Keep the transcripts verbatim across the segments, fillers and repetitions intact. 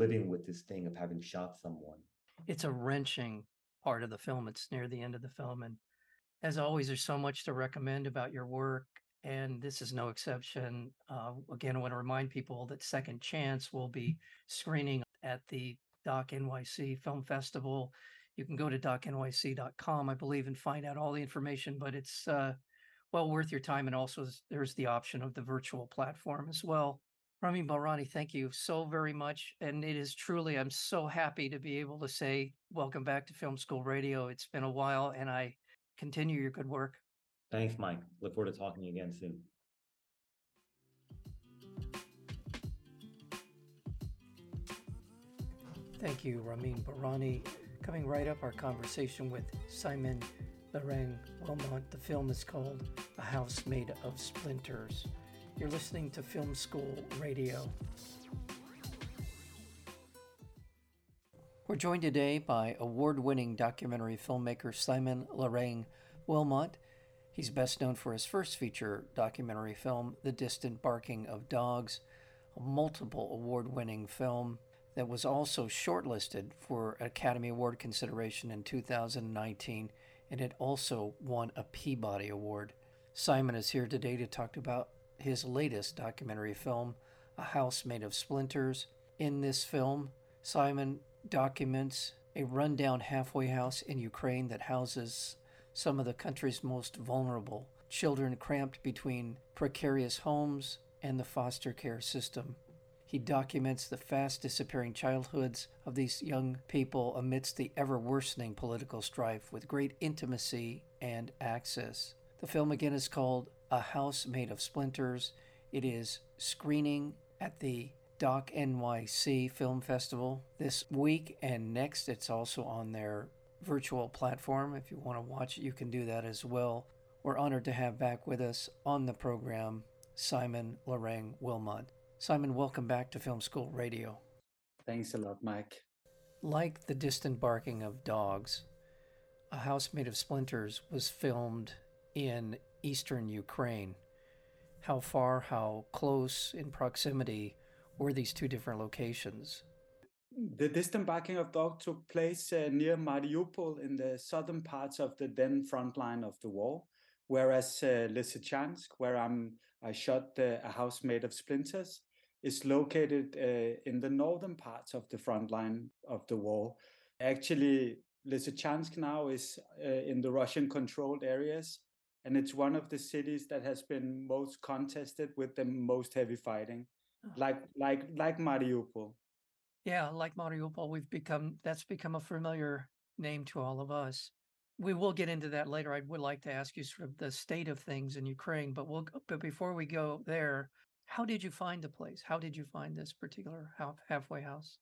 living with this thing of having shot someone. It's a wrenching part of the film. It's near the end of the film. And as always, there's so much to recommend about your work, and this is no exception. Uh, again, I want to remind people that Second Chance will be screening at the Doc N Y C Film Festival. You can go to doc N Y C dot com, I believe, and find out all the information, but it's uh, well worth your time. And also, there's the option of the virtual platform as well. Ramin Balrani, thank you so very much. And it is truly, I'm so happy to be able to say, welcome back to Film School Radio. It's been a while, and I continue your good work. Thanks, Mike. Look forward to talking to you again soon. Thank you, Ramin Balrani. Coming right up, our conversation with Simon Lorang Wilmot. The film is called A House Made of Splinters. You're listening to Film School Radio. We're joined today by award-winning documentary filmmaker Simon Lorang Wilmot. He's best known for his first feature documentary film, The Distant Barking of Dogs, a multiple award-winning film that was also shortlisted for Academy Award consideration in two thousand nineteen, and it also won a Peabody Award. Simon is here today to talk about his latest documentary film, A House Made of Splinters. In this film, Simon documents a rundown halfway house in Ukraine that houses some of the country's most vulnerable children, cramped between precarious homes and the foster care system. He documents the fast disappearing childhoods of these young people amidst the ever-worsening political strife with great intimacy and access. The film again is called A House Made of Splinters. It is screening at the Doc N Y C Film Festival this week and next. It's also on their virtual platform. If you want to watch it, you can do that as well. We're honored to have back with us on the program Simon Lorang Wilmot. Simon, welcome back to Film School Radio. Thanks a lot, Mike. Like The Distant Barking of Dogs, A House Made of Splinters was filmed in eastern Ukraine. How far, how close in proximity were these two different locations? The Distant Barking of Dogs took place uh, near Mariupol in the southern parts of the then front line of the war, whereas uh, Lysychansk, where I'm, I shot uh, A House Made of Splinters, is located uh, in the northern parts of the front line of the war. Actually, Lysychansk now is uh, in the Russian-controlled areas, and it's one of the cities that has been most contested with the most heavy fighting, oh. like like like Mariupol. Yeah, like Mariupol, we've become that's become a familiar name to all of us. We will get into that later. I would like to ask you sort of the state of things in Ukraine, but we'll but before we go there, how did you find the place? How did you find this particular halfway house?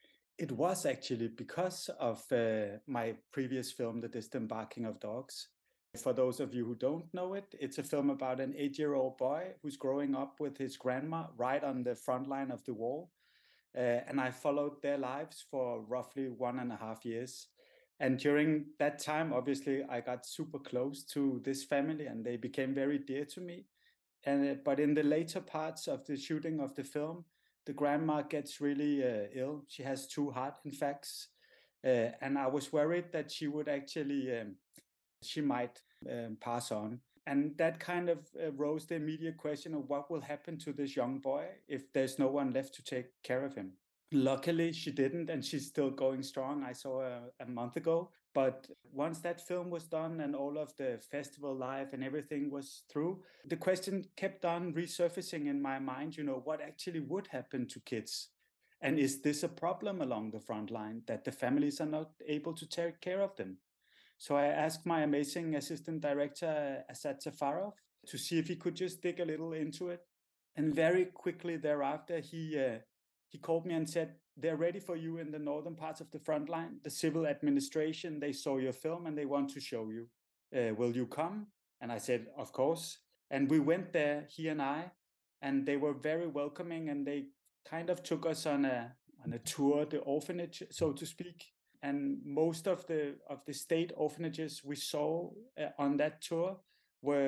It was actually because of uh, my previous film, The Distant Barking of Dogs. For those of you who don't know it, it's a film about an eight-year-old boy who's growing up with his grandma right on the front line of the war. Uh, and I followed their lives for roughly one and a half years. And during that time, obviously, I got super close to this family and they became very dear to me. And uh, but in the later parts of the shooting of the film, the grandma gets really uh, ill. She has two heart infects. Uh, and I was worried that she would actually, um, she might um, pass on. And that kind of uh, rose the immediate question of what will happen to this young boy if there's no one left to take care of him. Luckily, she didn't, and she's still going strong. I saw her a month ago. But once that film was done and all of the festival life and everything was through, the question kept on resurfacing in my mind, you know, what actually would happen to kids? And is this a problem along the front line that the families are not able to take care of them? So I asked my amazing assistant director, Asad Safarov, to see if he could just dig a little into it. And very quickly thereafter, he uh, he called me and said, they're ready for you in the northern parts of the front line. The civil administration, they saw your film and they want to show you. Uh, will you come? And I said, of course. And we went there, he and I, and they were very welcoming and they kind of took us on a on a tour, the orphanage, so to speak. And most of the of the state orphanages we saw uh, on that tour were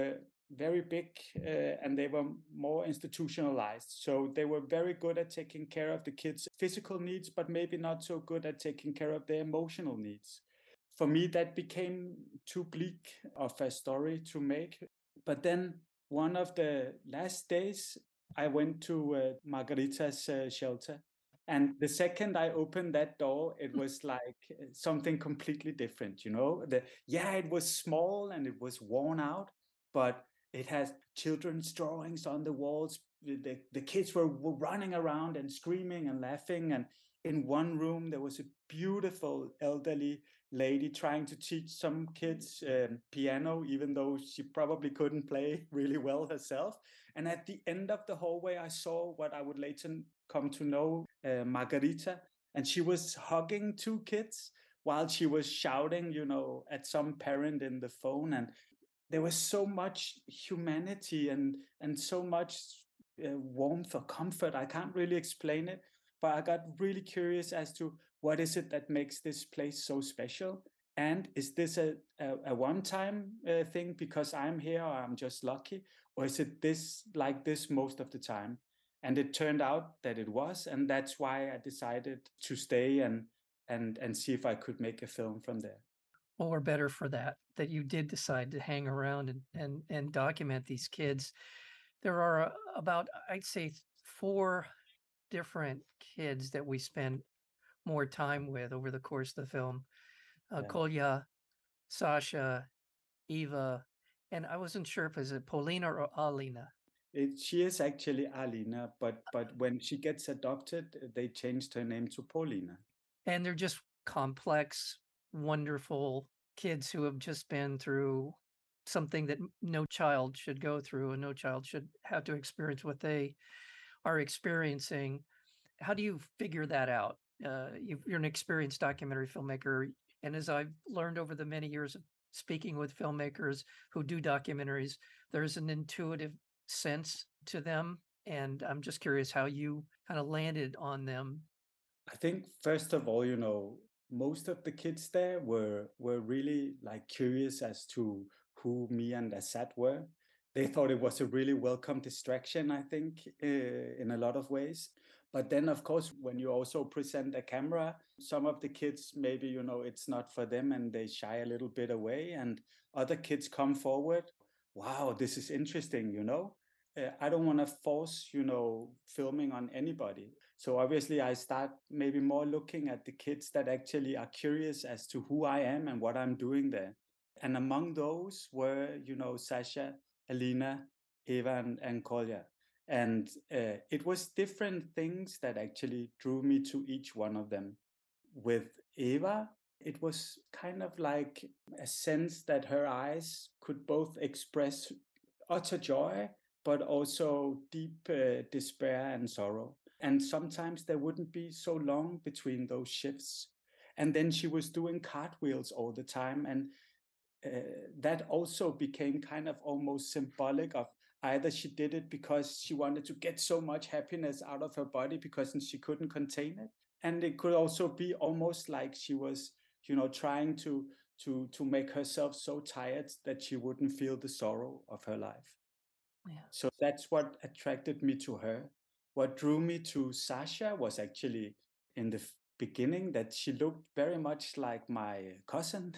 very big, uh, and they were more institutionalized. So they were very good at taking care of the kids' physical needs, but maybe not so good at taking care of their emotional needs. For me, that became too bleak of a story to make. But then one of the last days, I went to uh, Margarita's uh, shelter. And the second I opened that door, it was like uh, something completely different, you know? The, yeah, it was small and it was worn out, but it has children's drawings on the walls. The, the, the kids were, were running around and screaming and laughing. And in one room, there was a beautiful elderly lady trying to teach some kids um, piano, even though she probably couldn't play really well herself. And at the end of the hallway, I saw what I would later come to know uh, Margarita, and she was hugging two kids while she was shouting, you know, at some parent in the phone. And there was so much humanity and and so much uh, warmth or comfort. I can't really explain it, but I got really curious as to what is it that makes this place so special, and is this a a, a one-time uh, thing because I'm here or I'm just lucky, or is it this like this most of the time? And it turned out that it was, and that's why I decided to stay and and and see if I could make a film from there. Well, we're better for that, that you did decide to hang around and and and document these kids. There are uh, about, I'd say, four different kids that we spend more time with over the course of the film. Uh, Yeah. Kolya, Sasha, Eva, and I wasn't sure if it was it Paulina or Alina. It, she is actually Alina, but but when she gets adopted, they changed her name to Paulina. And they're just complex, wonderful kids who have just been through something that m- no child should go through, and no child should have to experience what they are experiencing. How do you figure that out? Uh, you you're an experienced documentary filmmaker, and as I've learned over the many years of speaking with filmmakers who do documentaries, there's an intuitive sense to them, and I'm just curious how you kind of landed on them. I think first of all, you know, most of the kids there were were really like curious as to who me and Assad were. They thought it was a really welcome distraction, I think, uh, in a lot of ways. But then, of course, when you also present a camera, some of the kids maybe you know it's not for them and they shy a little bit away, and other kids come forward. Wow, this is interesting, you know. Uh, I don't want to force, you know, filming on anybody. So obviously, I start maybe more looking at the kids that actually are curious as to who I am and what I'm doing there. And among those were, you know, Sasha, Alina, Eva, and, and Kolya. And uh, it was different things that actually drew me to each one of them. With Eva, it was kind of like a sense that her eyes could both express utter joy, but also deep uh, despair and sorrow. And sometimes there wouldn't be so long between those shifts. And then she was doing cartwheels all the time. And uh, that also became kind of almost symbolic of either she did it because she wanted to get so much happiness out of her body because she couldn't contain it, and it could also be almost like she was you know trying to to to make herself so tired that she wouldn't feel the sorrow of her life. Yeah. So that's what attracted me to her. What drew me to Sasha was actually in the f- beginning that she looked very much like my cousin.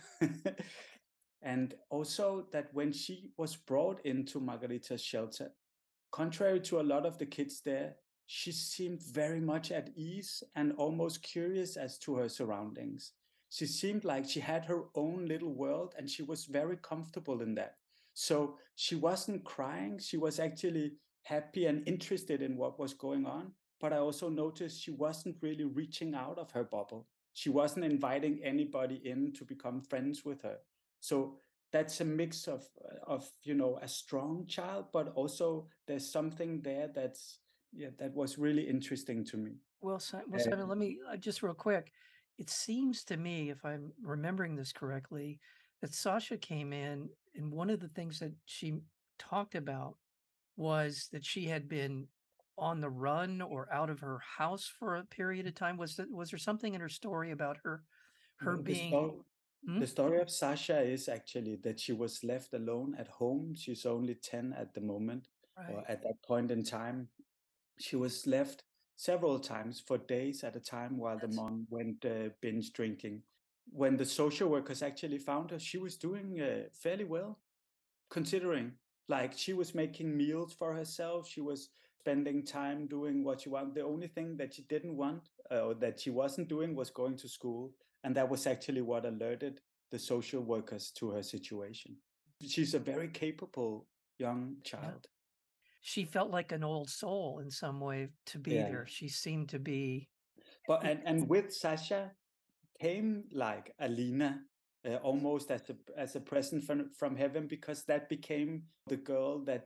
And also that when she was brought into Margarita's shelter, contrary to a lot of the kids there, she seemed very much at ease and almost curious as to her surroundings. She seemed like she had her own little world and she was very comfortable in that. So she wasn't crying, she was actually happy and interested in what was going on. But I also noticed she wasn't really reaching out of her bubble. She wasn't inviting anybody in to become friends with her. So that's a mix of of you know a strong child, but also there's something there that's yeah that was really interesting to me. Well, Si- well, Uh, Simon, let me uh, just real quick. It seems to me, if I'm remembering this correctly, that Sasha came in, and one of the things that she talked about was that she had been on the run or out of her house for a period of time. Was that, was there something in her story about her her no, the being story. Hmm? The story of Sasha is actually that she was left alone at home. She's only ten at the moment, or Right. at that point in time. She was left several times for days at a time while the That's mom went uh, binge drinking. When the social workers actually found her, she was doing uh, fairly well, considering like she was making meals for herself. She was spending time doing what she wanted. The only thing that she didn't want uh, or that she wasn't doing was going to school. And that was actually what alerted the social workers to her situation. She's a very capable young yeah. child. She felt like an old soul in some way to be Yeah. there. She seemed to be But and, and with Sasha came like Alina, uh, almost as a as a present from from heaven, because that became the girl that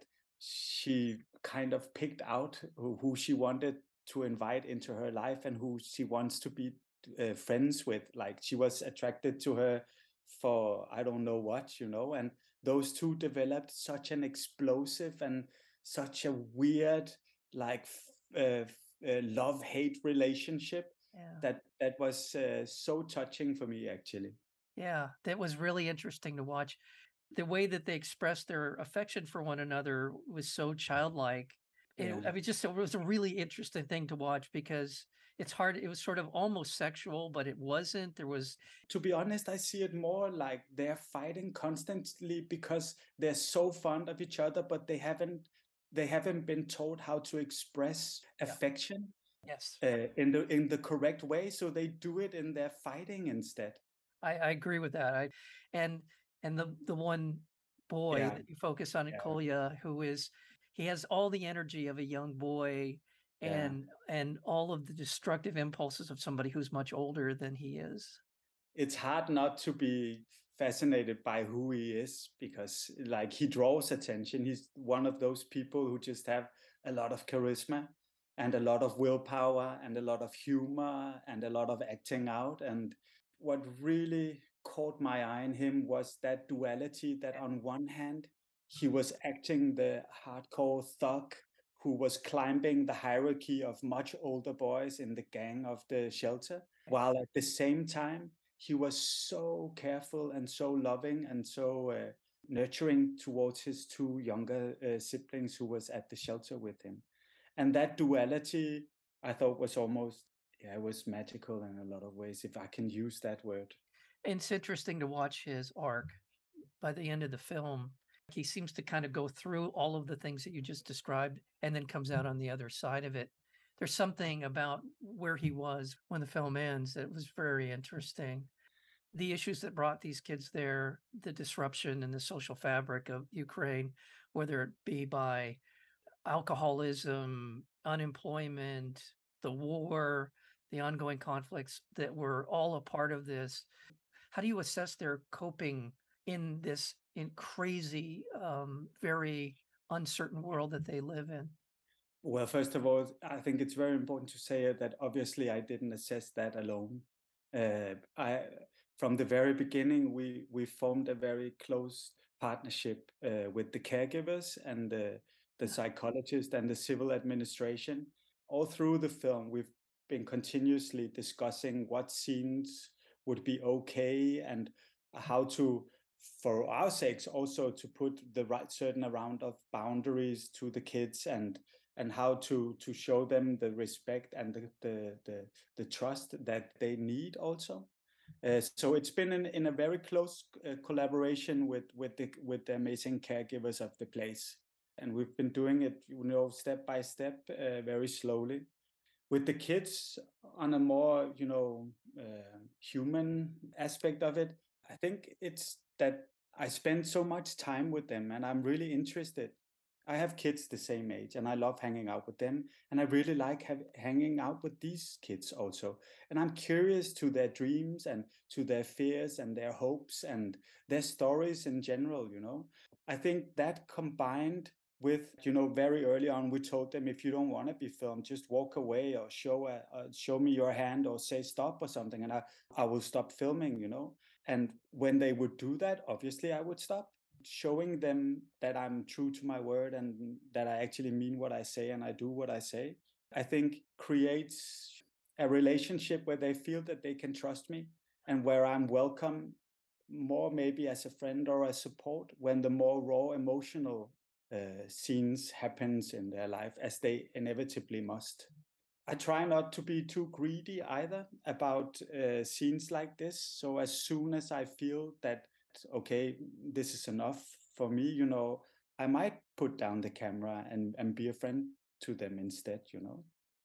she kind of picked out who, who she wanted to invite into her life and who she wants to be uh, friends with. Like she was attracted to her for I don't know what, you know, and those two developed such an explosive and such a weird like uh, uh, love hate relationship yeah. that that was uh, so touching for me actually. Yeah, that was really interesting to watch. The way that they expressed their affection for one another was so childlike. It, Yeah. I mean, just it was a really interesting thing to watch because it's hard. It was sort of almost sexual, but it wasn't. There was, To be honest, I see it more like they're fighting constantly because they're so fond of each other, but they haven't they haven't been taught how to express yeah, affection yes, uh, in the in the correct way, so they do it in their fighting instead. I, I agree with that. I, and and the the one boy Yeah, that you focus on at yeah, Kolya, who is, he has all the energy of a young boy, yeah. and and all of the destructive impulses of somebody who's much older than he is. It's hard not to be fascinated by who he is because like he draws attention. He's one of those people who just have a lot of charisma and a lot of willpower and a lot of humor and a lot of acting out. And what really caught my eye in him was that duality, that on one hand he was acting the hardcore thug who was climbing the hierarchy of much older boys in the gang of the shelter, while at the same time he was so careful and so loving and so uh, nurturing towards his two younger uh, siblings who was at the shelter with him. And that duality I thought was almost, yeah, it was magical in a lot of ways, if I can use that word. It's interesting to watch his arc by the end of the film. He seems to kind of go through all of the things that you just described and then comes out on the other side of it. There's something about where he was when the film ends that was very interesting. The issues that brought these kids there, the disruption in the social fabric of Ukraine, whether it be by alcoholism, unemployment, the war, the ongoing conflicts that were all a part of this. How do you assess their coping in this in crazy, um, very uncertain world that they live in? Well, first of all, I think it's very important to say that obviously I didn't assess that alone. Uh, I, from the very beginning, we we formed a very close partnership uh, with the caregivers and the the Yeah, psychologist and the civil administration. All through the film, we've been continuously discussing what scenes would be okay and how to, for our sakes, also to put the right certain amount of boundaries to the kids and and how to to show them the respect and the the the, the trust that they need also. Uh, so it's been in, in a very close uh, collaboration with with the with the amazing caregivers of the place, and we've been doing it, you know, step by step, uh, very slowly. With the kids, on a more, you know, uh, human aspect of it, I think it's that I spend so much time with them and I'm really interested. I have kids the same age and I love hanging out with them. And I really like have, hanging out with these kids also. And I'm curious to their dreams and to their fears and their hopes and their stories in general, you know. I think that combined with, you know, very early on we told them, if you don't want to be filmed, just walk away or show a, uh, show me your hand or say stop or something, and I, I will stop filming, you know. And when they would do that, obviously I would stop. Showing them that I'm true to my word and that I actually mean what I say and I do what I say, I think creates a relationship where they feel that they can trust me and where I'm welcome more maybe as a friend or a support when the more raw emotional uh, scenes happens in their life, as they inevitably must. I try not to be too greedy either about uh, scenes like this. So as soon as I feel that, okay, this is enough for me, you know, I might put down the camera and, and be a friend to them instead, you know.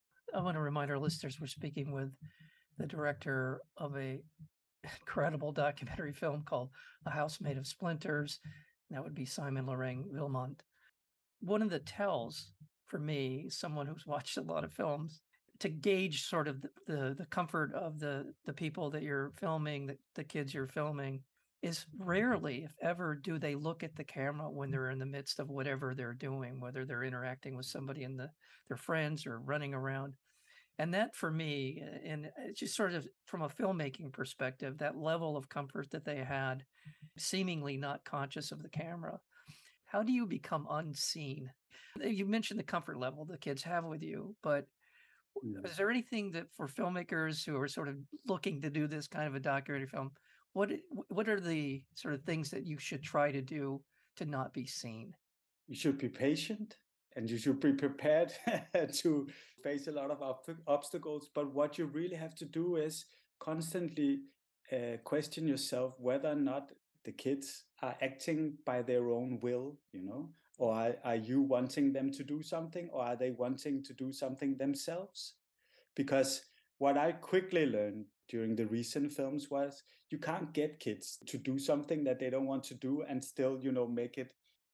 I want to remind our listeners we're speaking with the director of a incredible documentary film called A House Made of Splinters. That would be Simon Lorraine Wilmont. One of the tells for me, someone who's watched a lot of films, to gauge sort of the, the, the comfort of the, the people that you're filming, the, the kids you're filming, is rarely, if ever, do they look at the camera when they're in the midst of whatever they're doing, whether they're interacting with somebody in the their friends or running around. And that for me, and it's just sort of from a filmmaking perspective, that level of comfort that they had, seemingly not conscious of the camera. How do you become unseen? You mentioned the comfort level the kids have with you, but Mm. is there anything that for filmmakers who are sort of looking to do this kind of a documentary film, what what are the sort of things that you should try to do to not be seen? You should be patient and you should be prepared to face a lot of ob- obstacles. But what you really have to do is constantly uh, question yourself whether or not the kids are acting by their own will, you know, or are, are you wanting them to do something, or are they wanting to do something themselves? Because what I quickly learned during the recent films was you can't get kids to do something that they don't want to do and still, you know, make it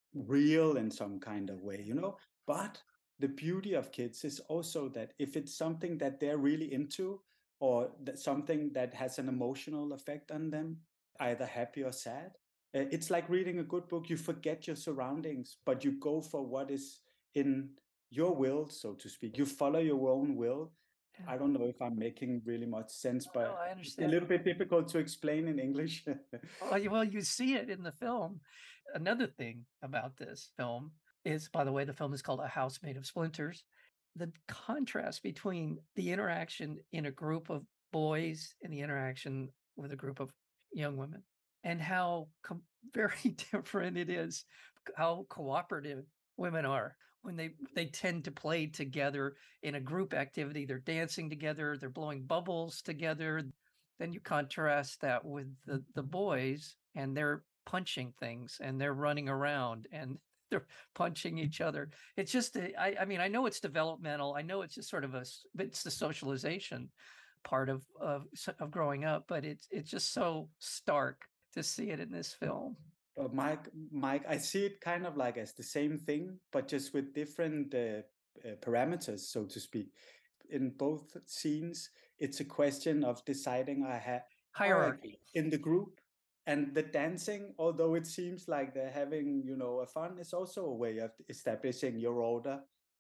real in some kind of way, you know. But the beauty of kids is also that if it's something that they're really into, or that something that has an emotional effect on them, either happy or sad, uh, it's like reading a good book. You forget your surroundings, but you go for what is in your will, so to speak. You follow your own will. Yeah. I don't know if I'm making really much sense, No, but I it's a understand. little bit difficult to explain in English. Oh, you- well, you see it in the film. Another thing about this film is, by the way, the film is called A House Made of Splinters. The contrast between the interaction in a group of boys and the interaction with a group of young women, and how com- very different it is, how cooperative women are when they they tend to play together in a group activity. They're dancing together, they're blowing bubbles together. Then you contrast that with the the boys, and they're punching things and they're running around and they're punching each other. It's just a- I, I mean, I know it's developmental. I know it's just sort of a s- it's the socialization part of of s- of growing up, but it's it's just so stark to see it in this film. Uh, Mike, Mike, I see it kind of like as the same thing, but just with different uh, uh, parameters, so to speak. In both scenes, it's a question of deciding a ha- Hierarchy. in the group, and the dancing. Although it seems like they're having, you know, a fun, it's also a way of establishing your order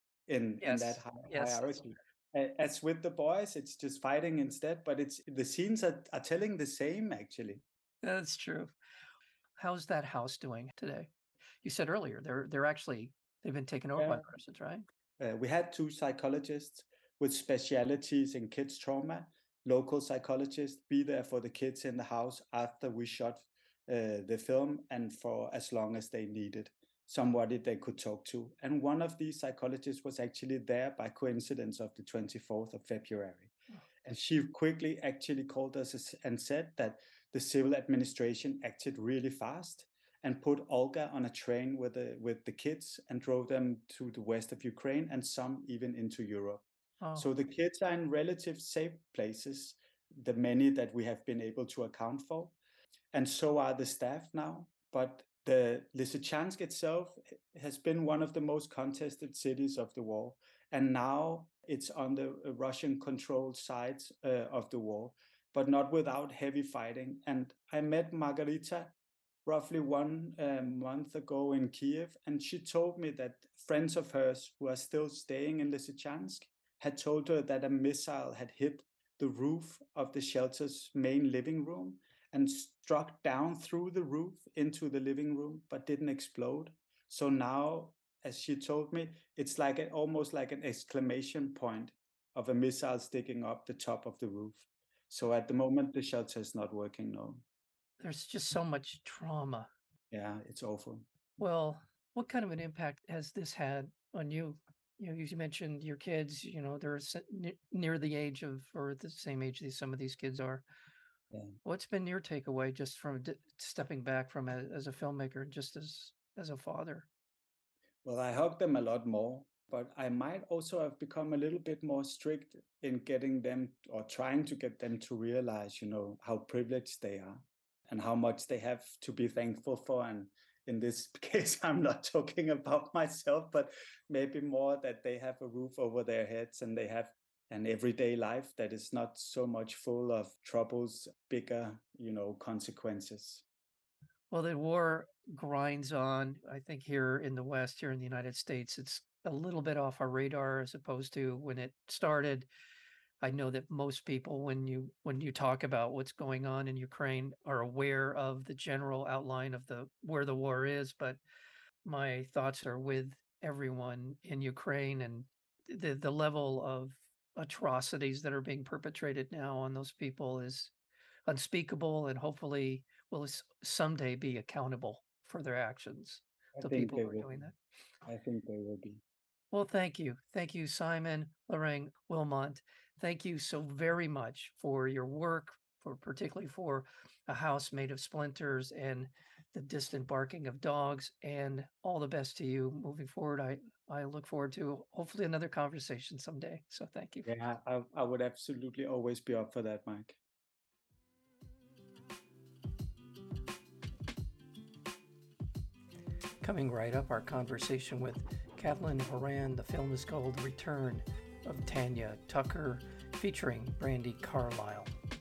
in in that Yes. hi- Yes. hierarchy. A- As with the boys, it's just fighting instead, but it's the scenes are, are telling the same actually. That's true. How's that house doing today? You said earlier they're they're actually they've been taken over by Yeah. the Russians, right? Uh, we had two psychologists with specialities in kids trauma, local psychologists, be there for the kids in the house after we shot uh, the film and for as long as they needed somebody they could talk to. And one of these psychologists was actually there by coincidence of the twenty-fourth of February. And she quickly actually called us and said that the civil administration acted really fast and put Olga on a train with the, with the kids and drove them to the west of Ukraine and some even into Europe. Oh, So the kids are in relative safe places, the many that we have been able to account for. And so are the staff now. But the Lysychansk itself has been one of the most contested cities of the war. And now it's on the Russian controlled sides uh, of the war, but not without heavy fighting. And I met Margarita roughly one uh, month ago in Kiev, and she told me that friends of hers who are still staying in Lysychansk had told her that a missile had hit the roof of the shelter's main living room and struck down through the roof into the living room, but didn't explode. So now, as she told me, it's like a, almost like an exclamation point of a missile sticking up the top of the roof. So at the moment, the shelter is not working now. there's just so much trauma. Yeah, it's awful. Well, what kind of an impact has this had on you? You know, you mentioned your kids, you know, they're s- ne- near the age of, or the same age that some of these kids are. Yeah. What's been your takeaway just from d- stepping back from a, as a filmmaker, and just as as a father? Well, I hug them a lot more, but I might also have become a little bit more strict in getting them or trying to get them to realize, you know, how privileged they are and how much they have to be thankful for. And in this case, I'm not talking about myself, but maybe more that they have a roof over their heads and they have an everyday life that is not so much full of troubles, bigger, you know, consequences. Well, the war grinds on. I think here in the West, here in the United States, it's a little bit off our radar as opposed to when it started. I know that most people, when you when you talk about what's going on in Ukraine, are aware of the general outline of the where the war is, but my thoughts are with everyone in Ukraine and the the level of atrocities that are being perpetrated now on those people is unspeakable and hopefully will s- someday be accountable for their actions. I The think people they who are will doing be. that. I think they will be. Well, thank you. Thank you, Simon, Lorraine, Wilmont. Thank you so very much for your work, for particularly for A House Made of Splinters and The Distant Barking of Dogs, and all the best to you moving forward. I, I look forward to hopefully another conversation someday. So thank you. Yeah, I, I would absolutely always be up for that, Mike. Coming right up, our conversation with Kathleen Horan. The film is called Return of Tanya Tucker, featuring Brandi Carlile.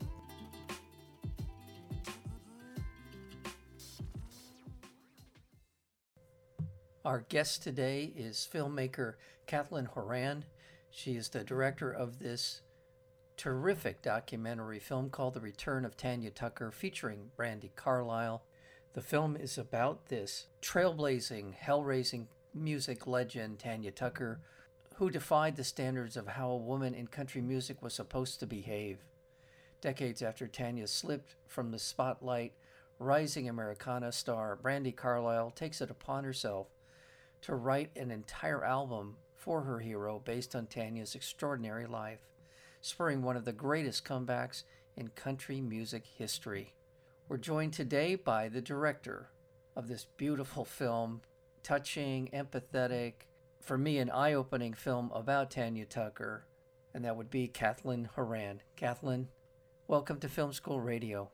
Our guest today is filmmaker Kathleen Horan. She is the director of this terrific documentary film called The Return of Tanya Tucker, featuring Brandi Carlile. The film is about this trailblazing, hell-raising music legend, Tanya Tucker, who defied the standards of how a woman in country music was supposed to behave. Decades after Tanya slipped from the spotlight, rising Americana star Brandi Carlile takes it upon herself to write an entire album for her hero based on Tanya's extraordinary life, spurring one of the greatest comebacks in country music history. We're joined today by the director of this beautiful film, touching, empathetic, for me, an eye-opening film about Tanya Tucker, and that would be Kathleen Horan. Kathleen, welcome to Film School Radio.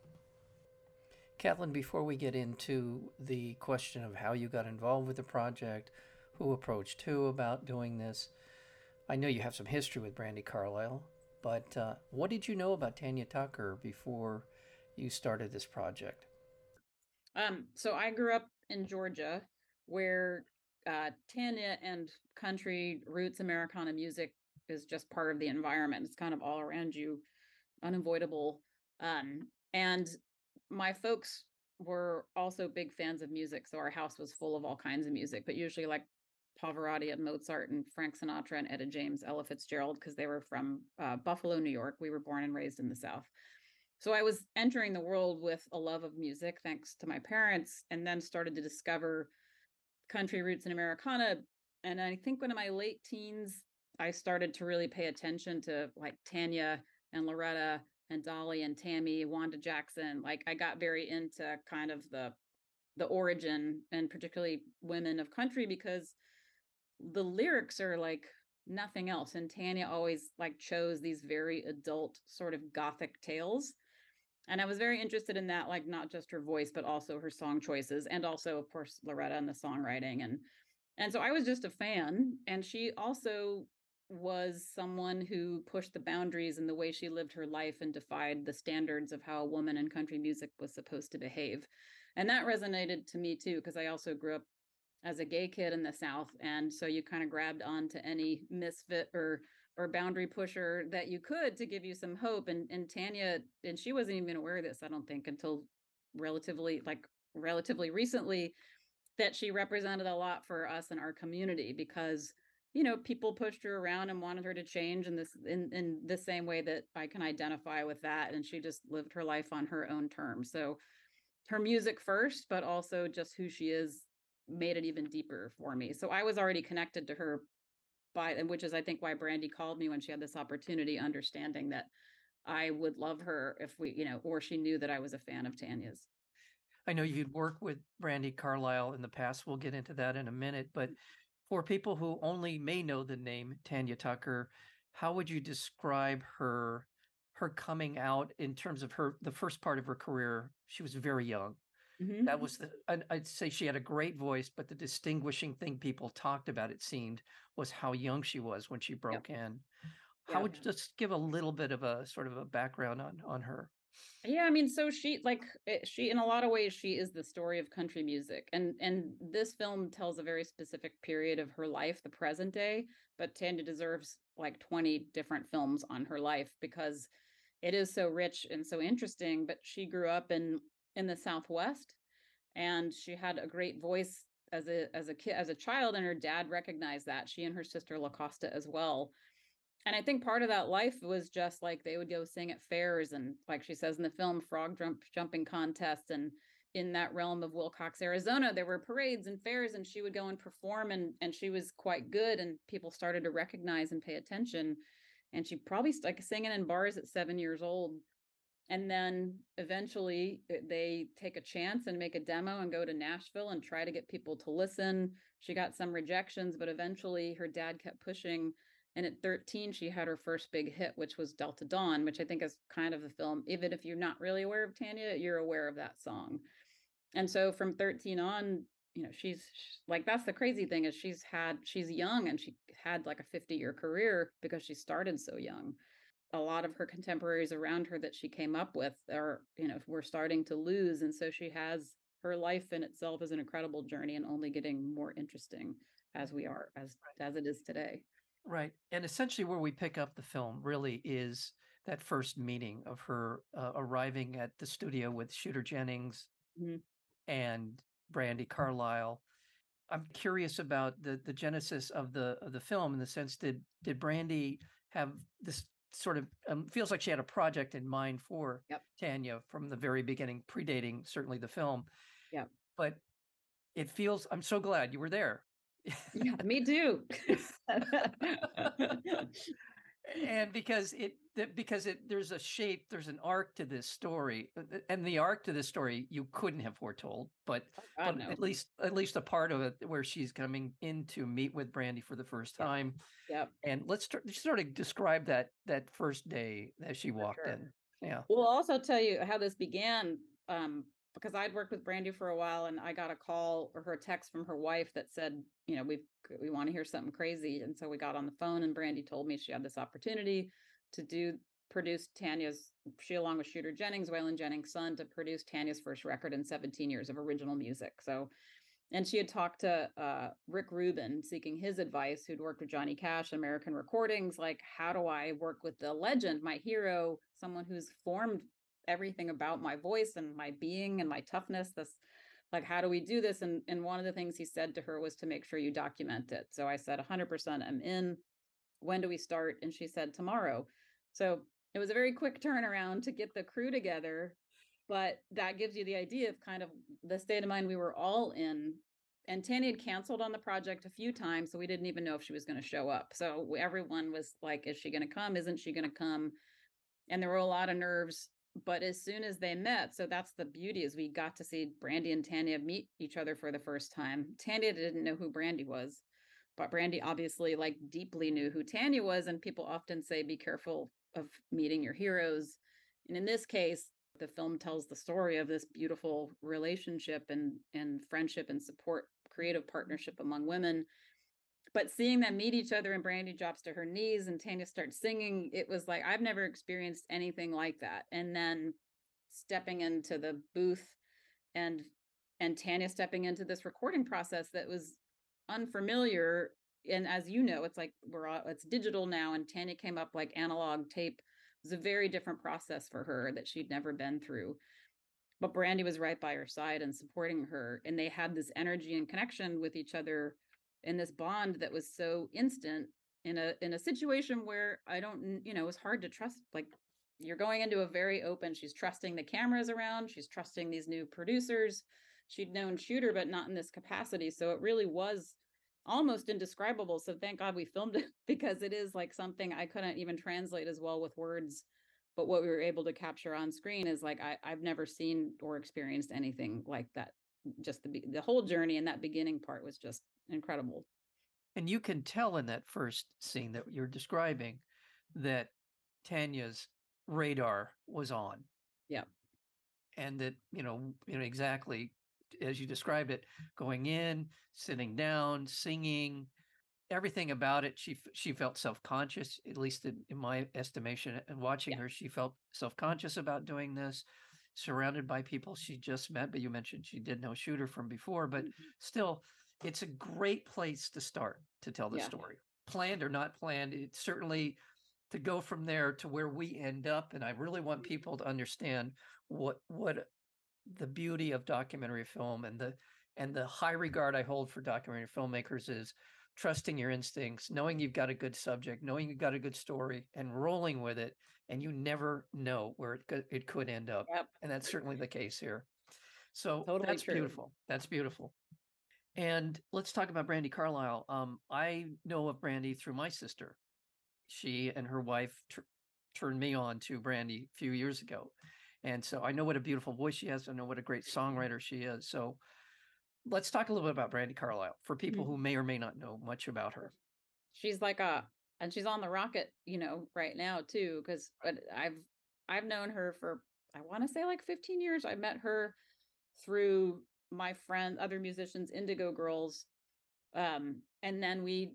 Kathleen, before we get into the question of how you got involved with the project, who approached who about doing this, I know you have some history with Brandi Carlile, but uh, what did you know about Tanya Tucker before you started this project? Um, so I grew up in Georgia, where uh, Tanya and country roots Americana music is just part of the environment. It's kind of all around you, unavoidable. Um, and my folks were also big fans of music, so our house was full of all kinds of music, but usually like Pavarotti and Mozart and Frank Sinatra and Etta James, Ella Fitzgerald, because they were from uh, Buffalo, New York. We were born and raised in the South. So I was entering the world with a love of music, thanks to my parents, and then started to discover country roots and Americana. And I think when in my late teens, I started to really pay attention to like Tanya and Loretta and Dolly and Tammy, Wanda Jackson. Like I got very into kind of the the origin and particularly women of country because the lyrics are like nothing else. And Tanya always like chose these very adult sort of gothic tales. And I was very interested in that, like not just her voice, but also her song choices, and also, of course, Loretta and the songwriting. And and so I was just a fan. And she also was someone who pushed the boundaries in the way she lived her life and defied the standards of how a woman in country music was supposed to behave. And that resonated to me too, because I also grew up as a gay kid in the South. And so you kind of grabbed onto any misfit or or boundary pusher that you could to give you some hope. And and Tanya, and she wasn't even aware of this, I don't think, until relatively like relatively recently, that she represented a lot for us in our community because you know people pushed her around and wanted her to change in this in in the same way that I can identify with that, and she just lived her life on her own terms. So her music first, but also just who she is made it even deeper for me. So I was already connected to her by, and which is I think why Brandy called me when she had this opportunity, understanding that I would love her if we, you know, or she knew that I was a fan of Tanya's. I know you'd worked with Brandy Carlisle in the past. We'll get into that in a minute. But for people who only may know the name Tanya Tucker, how would you describe her her coming out in terms of her the first part of her career? She was very young. Mhm. That was the I'd, I'd say she had a great voice, but the distinguishing thing people talked about, it seemed, was how young she was when she Yep. broke in. How Yeah. would you just give a little bit of a sort of a background on on her? Yeah, I mean, so she like it, she in a lot of ways she is the story of country music, and and this film tells a very specific period of her life, the present day. But Tanya deserves like twenty different films on her life because it is so rich and so interesting. But she grew up in in the Southwest, and she had a great voice as a as a kid as a child, and her dad recognized that. She and her sister LaCosta as well. And I think part of that life was just like they would go sing at fairs and, like she says in the film, frog jump jumping contests. And in that realm of Wilcox, Arizona, there were parades and fairs, and she would go and perform, and and she was quite good, and people started to recognize and pay attention. And she probably st- like singing in bars at seven years old. And then eventually uh, they take a chance and make a demo and go to Nashville and try to get people to listen. She got some rejections, but eventually her dad kept pushing. And at thirteen, she had her first big hit, which was Delta Dawn, which I think is kind of the film. Even if you're not really aware of Tanya, you're aware of that song. And so from thirteen on, you know, she's sh- like, that's the crazy thing is she's had, she's young and she had like a fifty year career because she started so young. A lot of her contemporaries around her that she came up with are, you know, we're starting to lose. And so she has her life in itself is an incredible journey and only getting more interesting as we are, as as it is today. Right. And essentially, where we pick up the film really is that first meeting of her uh, arriving at the studio with Shooter Jennings Mhm. and Brandy Carlisle. I'm curious about the the genesis of the of the film in the sense did did Brandy have this sort of um, feels like she had a project in mind for Yep. Tanya from the very beginning, predating certainly the film, Yep. but it feels I'm so glad you were there. Yeah, me too. And because it that- because it there's a shape, there's an arc to this story, uh, uh, and the arc to this story you couldn't have foretold, but Oh, God, but no. at least at least a part of it where she's coming in to meet with Brandy for the first Yep. time. Yep. And let's start, just sort of describe that that first day that she For walked sure. in. Yeah. We'll also tell you how this began, um, because I'd worked with Brandy for a while, and I got a call or her text from her wife that said, you know, we've we want to hear something crazy. And so we got on the phone, and Brandy told me she had this opportunity to do produce Tanya's, she along with Shooter Jennings, Waylon Jennings' son, to produce Tanya's first record in seventeen years of original music. So, and she had talked to uh, Rick Rubin seeking his advice, who'd worked with Johnny Cash, American Recordings. Like, how do I work with the legend, my hero, someone who's formed everything about my voice and my being and my toughness? This, like, how do we do this? And, and one of the things he said to her was to make sure you document it. So I said, one hundred percent I'm in. When do we start? And she said, tomorrow. So it was a very quick turnaround to get the crew together, but that gives you the idea of kind of the state of mind we were all in. And Tanya had canceled on the project a few times, so we didn't even know if she was going to show up. So everyone was like, is she going to come? Isn't she going to come? And there were a lot of nerves. But as soon as they met, so that's the beauty is we got to see Brandy and Tanya meet each other for the first time. Tanya didn't know who Brandy was, but Brandy obviously like deeply knew who Tanya was. And people often say, be careful of meeting your heroes. And in this case, the film tells the story of this beautiful relationship and, and friendship and support, creative partnership among women. But seeing them meet each other and Brandy drops to her knees and Tanya starts singing, it was like, I've never experienced anything like that. And then stepping into the booth and and Tanya stepping into this recording process that was unfamiliar. And as you know, it's like we're all, it's digital now, and Tanya came up like analog tape. It was a very different process for her that she'd never been through. But Brandy was right by her side and supporting her, and they had this energy and connection with each other in this bond that was so instant in a in a situation where I don't, you know, it was hard to trust. Like, you're going into a very open, she's trusting the cameras around, she's trusting these new producers. She'd known Shooter, but not in this capacity. So it really was almost indescribable. So thank God we filmed it, because it is like something I couldn't even translate as well with words. But what we were able to capture on screen is like, I, I've never seen or experienced anything like that. Just the, be- the whole journey and that beginning part was just incredible. And you can tell in that first scene that you're describing that Tanya's radar was on. Yeah. And that, you know, you know, exactly as you described it, going in, sitting down, singing, everything about it. She, f- she felt self-conscious, at least in, in my estimation, and watching Yeah. her, she felt self-conscious about doing this, surrounded by people she just met. But you mentioned she did know Shooter from before, but Mhm. still, it's a great place to start to tell the Yeah. story. Planned or not planned, it's certainly to go from there to where we end up. And I really want people to understand what what the beauty of documentary film and the and the high regard I hold for documentary filmmakers is trusting your instincts, knowing you've got a good subject, knowing you've got a good story, and rolling with it. And you never know where it could, it could end up. Yep. And that's certainly the case here. So Totally that's true. beautiful. That's beautiful. And let's talk about Brandy Carlisle. Um, I know of Brandy through my sister. She and her wife tur- turned me on to Brandy a few years ago. And so I know what a beautiful voice she has. I know what a great songwriter she is. So let's talk a little bit about Brandy Carlisle for people Mhm. who may or may not know much about her. She's like a, and she's on the rocket, you know, right now too, because but I've I've known her for, I want to say like fifteen years. I met her through my friend, other musicians, Indigo Girls, um, and then we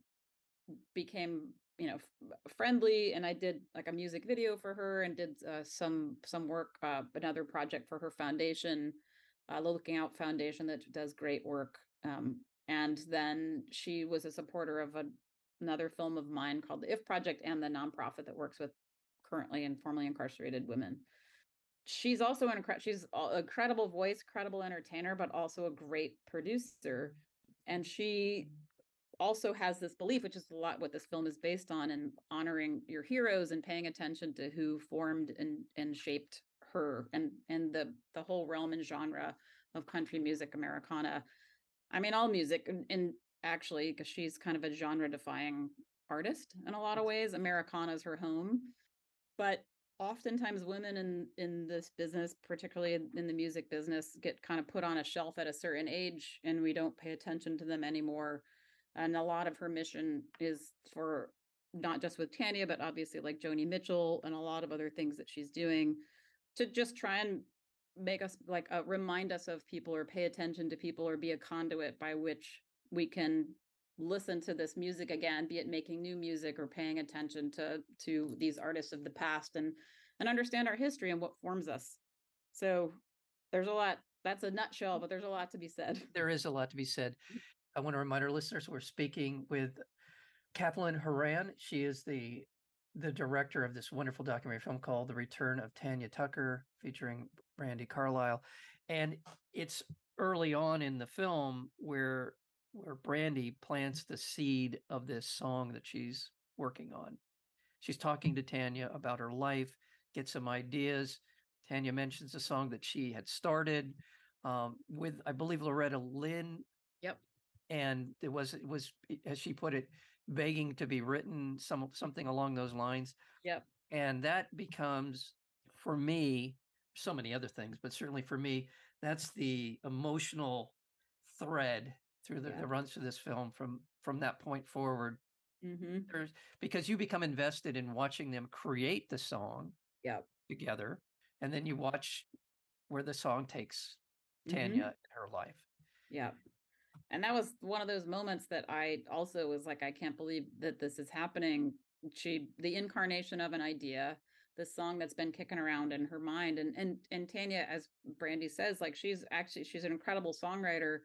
became, you know, f- friendly. And I did like a music video for her and did uh, some some work, uh, another project for her foundation, uh, Looking Out Foundation, that does great work. Um, and then she was a supporter of a, another film of mine called the If Project, and the nonprofit that works with currently and formerly incarcerated women. She's also an incredible, she's a incredible voice, credible entertainer, but also a great producer. And she also has this belief, which is a lot what this film is based on, and honoring your heroes and paying attention to who formed and and shaped her and and the the whole realm and genre of country music, Americana. I mean, all music, and, and actually, because she's kind of a genre defying artist in a lot of ways. Americana is her home, but oftentimes women in in this business, particularly in, in the music business, get kind of put on a shelf at a certain age, and we don't pay attention to them anymore. And a lot of her mission is for, not just with Tanya, but obviously like Joni Mitchell and a lot of other things that she's doing, to just try and make us like uh, remind us of people, or pay attention to people, or be a conduit by which we can listen to this music again, be it making new music or paying attention to to these artists of the past, and and understand our history and what forms us. So there's a lot, that's a nutshell, but there's a lot to be said. There is a lot to be said. I want to remind our listeners we're speaking with Kathleen Horan. She is the the director of this wonderful documentary film called The Return of Tanya Tucker, featuring Brandy Carlisle. And it's early on in the film where where Brandy plants the seed of this song that she's working on. She's talking to Tanya about her life, get some ideas. Tanya mentions a song that she had started um, with, I believe, Loretta Lynn, Yep. and it was it was as she put it, begging to be written, some something along those lines. Yep. And that becomes, for me, so many other things, but certainly for me, that's the emotional thread through the, Yeah. that runs through this film from from that point forward. Mm-hmm. There's, because you become invested in watching them create the song Yep. together, and then you watch where the song takes Mm-hmm. Tanya in her life. Yeah. And that was one of those moments that I also was like, I can't believe that this is happening. She, the incarnation of an idea, the song that's been kicking around in her mind. And and and Tanya, as Brandy says, like she's actually, she's an incredible songwriter.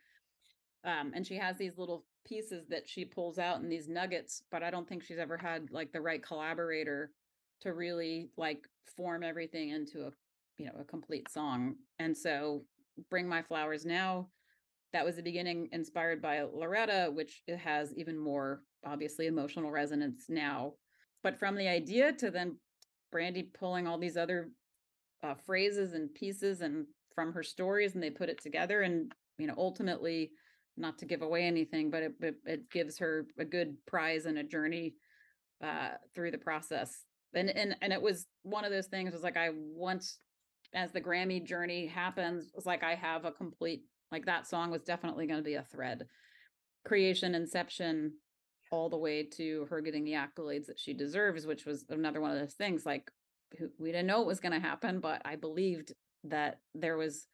Um, and she has these little pieces that she pulls out in these nuggets, but I don't think she's ever had like the right collaborator to really like form everything into a, you know, a complete song. And so Bring My Flowers Now, that was the beginning, inspired by Loretta, which it has even more obviously emotional resonance now. But from the idea to then Brandy pulling all these other uh, phrases and pieces and from her stories, and they put it together. And you know, ultimately, not to give away anything, but it, it, it gives her a good prize and a journey uh, through the process. And and and it was one of those things. Was like I once, as the Grammy journey happens, was like I have a complete, like that song was definitely going to be a thread, creation, inception, all the way to her getting the accolades that she deserves, which was another one of those things. Like we didn't know it was going to happen, but I believed that there was,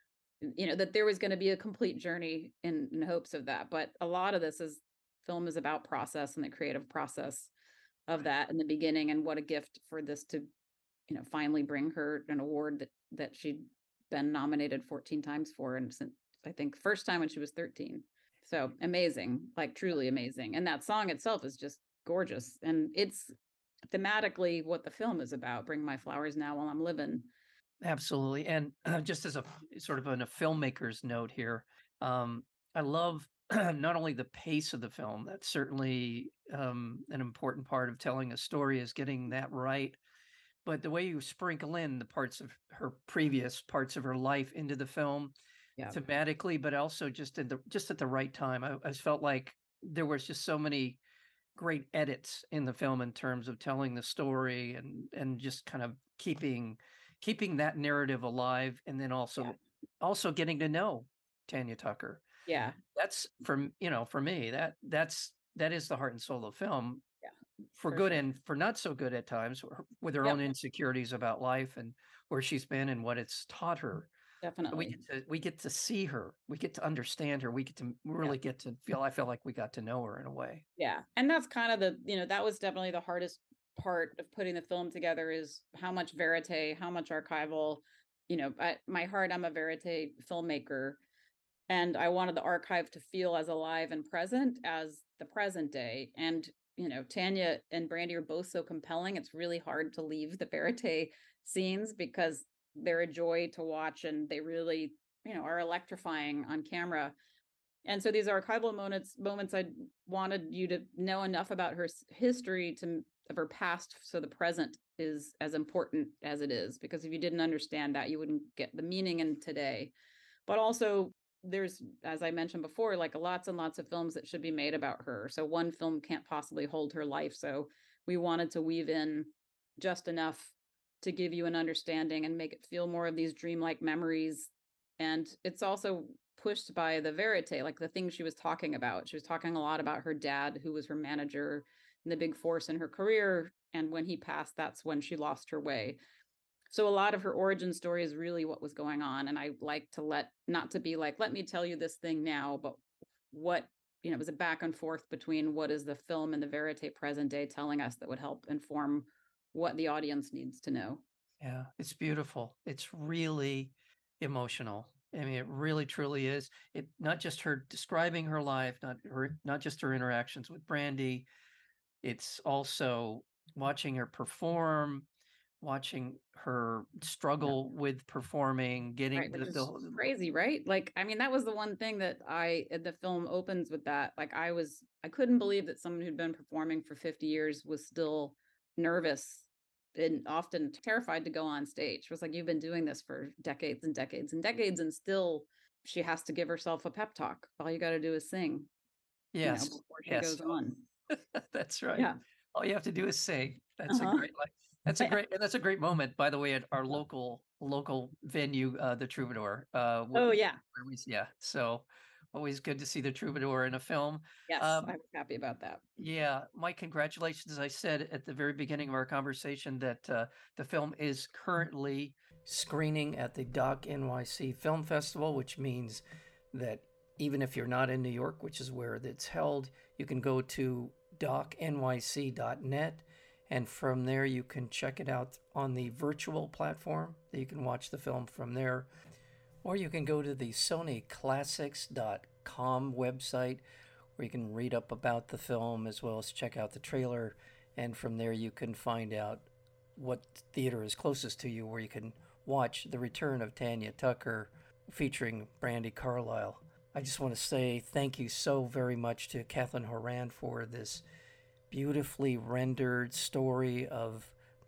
you know, that there was going to be a complete journey in, in hopes of that. But a lot of this is film is about process and the creative process of that in the beginning, and what a gift for this to, you know, finally bring her an award that that she'd been nominated fourteen times for, and since I think first time when she was thirteen. So amazing, like truly amazing. And that song itself is just gorgeous, and it's thematically what the film is about. Bring my flowers now while I'm living. Absolutely. And uh, just as a sort of an, a filmmaker's note here, um, I love not only the pace of the film, that's certainly um, an important part of telling a story, is getting that right, but the way you sprinkle in the parts of her previous parts of her life into the film, Yeah. thematically, but also just at the just at the right time. I, I felt like there was just so many great edits in the film in terms of telling the story and and just kind of keeping keeping that narrative alive, and then also Yeah. also getting to know Tanya Tucker. Yeah. That's from, you know, for me, that that's that is the heart and soul of film. Yeah, For for good sure. and for not so good at times, her- with her Yep. own insecurities about life and where she's been and what it's taught her. We Definitely. get to we get to see her. We get to understand her. We get to really get to feel. I feel like we got to know her in a way. Yeah. And that's kind of the, you know, that was definitely the hardest part of putting the film together, is how much verite, how much archival, you know, at my heart, I'm a verite filmmaker, and I wanted the archive to feel as alive and present as the present day. And, you know, Tanya and Brandy are both so compelling. It's really hard to leave the verite scenes because they're a joy to watch, and they really, you know, are electrifying on camera. And so these archival moments, moments I wanted you to know enough about her s- history to of her past, so the present is as important as it is. Because if you didn't understand that, you wouldn't get the meaning in today. But also, there's, as I mentioned before, like lots and lots of films that should be made about her. So one film can't possibly hold her life. So we wanted to weave in just enough to give you an understanding and make it feel more of these dreamlike memories. And it's also pushed by the verite, like the things she was talking about. She was talking a lot about her dad, who was her manager and the big force in her career. And when he passed, that's when she lost her way. So a lot of her origin story is really what was going on. And I like to let, not to be like, let me tell you this thing now, but what, you know, it was a back and forth between what is the film and the verite present day telling us that would help inform what the audience needs to know. Yeah, it's beautiful. It's really emotional. I mean, it really truly is. It not just her describing her life, not her, not just her interactions with Brandy. It's also watching her perform, watching her struggle with performing, getting Right, which the, is the crazy, right? Like, I mean, that was the one thing that I, uh, the film opens with that. Like, I was, I couldn't believe that someone who'd been performing for fifty years was still nervous and often terrified to go on stage. It was like, you've been doing this for decades and decades and decades, and still she has to give herself a pep talk. All you got to do is sing, you know, yes, before she yes, goes on. that's right. Yeah. All you have to do is sing. That's a Uh-huh. great, like, that's a Yeah. great, and that's a great moment, by the way, at our local local venue, uh, the Troubadour. Uh, wh- Oh, yeah. where we, yeah. So always good to see the Troubadour in a film. Yes, Um, I was happy about that. yeah, Mike, congratulations. As I said at the very beginning of our conversation, that uh, the film is currently screening at the Doc N Y C Film Festival, which means that even if you're not in New York, which is where it's held, you can go to doc n y c dot net, and from there you can check it out on the virtual platform. You can watch the film from there, or you can go to the sony classics dot com website, where you can read up about the film as well as check out the trailer, and from there you can find out what theater is closest to you where you can watch The Return of Tanya Tucker featuring Brandy Carlisle. I just want to say thank you so very much to Kathleen Horan for this beautifully rendered story of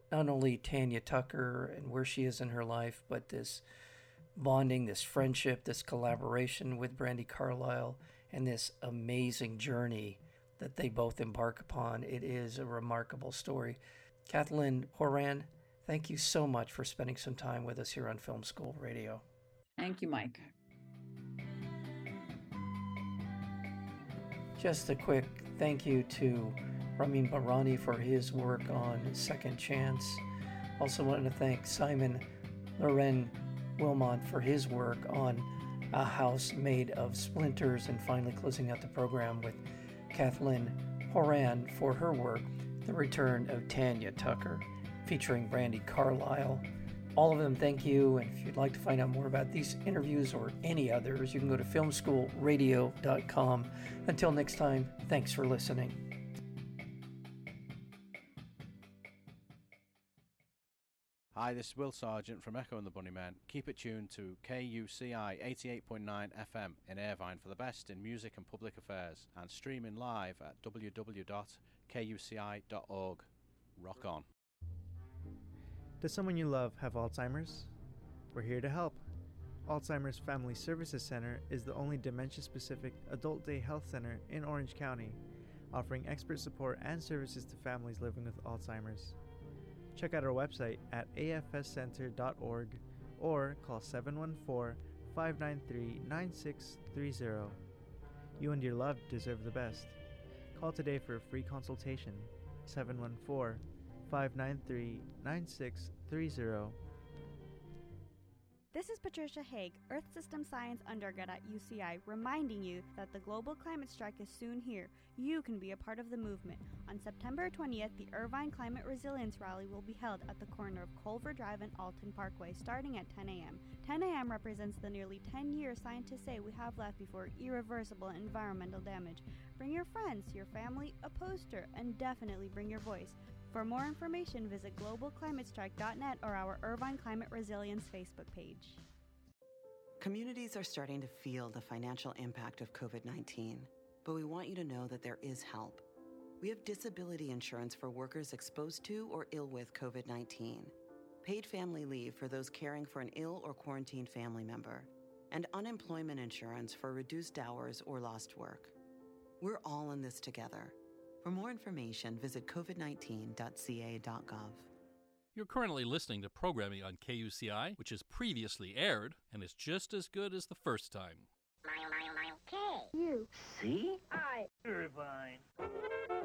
not only Tanya Tucker and where she is in her life, but this bonding, this friendship, this collaboration with Brandi Carlile, and this amazing journey that they both embark upon. It is a remarkable story. Kathleen Horan, thank you so much for spending some time with us here on Film School Radio. Thank you, Mike. Just a quick thank you to Ramin Barani for his work on Second Chance. Also wanted to thank Simon Loren Wilmot for his work on A House Made of Splinters, and finally closing out the program with Kathleen Horan for her work, The Return of Tanya Tucker, featuring Brandi Carlile. All of them, thank you, and if you'd like to find out more about these interviews or any others, you can go to film school radio dot com. Until next time, thanks for listening. Hi, this is Will Sargent from Echo and the Bunnymen. Keep it tuned to K U C I eighty-eight point nine F M in Irvine for the best in music and public affairs, and streaming live at w w w dot k u c i dot org. Rock on. Does someone you love have Alzheimer's? We're here to help. Alzheimer's Family Services Center is the only dementia-specific adult day health center in Orange County, offering expert support and services to families living with Alzheimer's. Check out our website at a f s center dot org or call seven one four, five nine three, nine six three zero. You and your loved deserve the best. Call today for a free consultation, seven one four, five nine three, nine six three zero. This is Patricia Haig, Earth System Science undergrad at U C I, reminding you that the global climate strike is soon here. You can be a part of the movement. On September twentieth, the Irvine Climate Resilience Rally will be held at the corner of Culver Drive and Alton Parkway, starting at ten a.m. ten a.m. represents the nearly ten years scientists say we have left before irreversible environmental damage. Bring your friends, your family, a poster, and definitely bring your voice. For more information, visit global climate strike dot net or our Irvine Climate Resilience Facebook page. Communities are starting to feel the financial impact of covid nineteen, but we want you to know that there is help. We have disability insurance for workers exposed to or ill with covid nineteen, paid family leave for those caring for an ill or quarantined family member, and unemployment insurance for reduced hours or lost work. We're all in this together. For more information, visit covid nineteen dot c a dot gov. You're currently listening to programming on K U C I, which has previously aired and is just as good as the first time. K U C I Irvine.